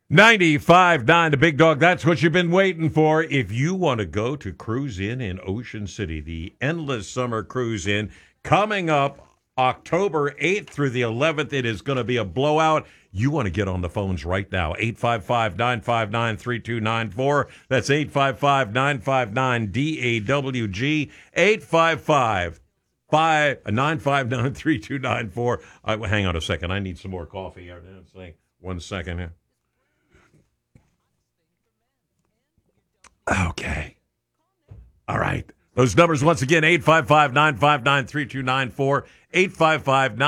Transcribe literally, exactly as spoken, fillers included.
ninety-five point nine, the Big Dog. That's what you've been waiting for. If you want to go to Cruise Inn in Ocean City, the Endless Summer Cruise Inn, coming up October eighth through the eleventh, it is going to be a blowout. You want to get on the phones right now. eight five five, nine five nine, three two nine four. That's eight five five, nine five nine, D A W G. eight five five, nine five nine, three two nine four. Uh, hang on a second. I need some more coffee here. One second here. Okay. All right. Those numbers once again, eight five five, nine five nine, three two nine four, eight five five,